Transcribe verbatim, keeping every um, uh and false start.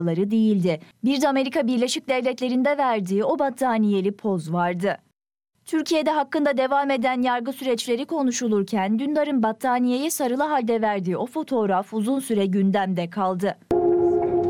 değildi. Bir de Amerika Birleşik Devletleri'nde verdiği o battaniyeli poz vardı. Türkiye'de hakkında devam eden yargı süreçleri konuşulurken Dündar'ın battaniyeye sarılı halde verdiği o fotoğraf uzun süre gündemde kaldı.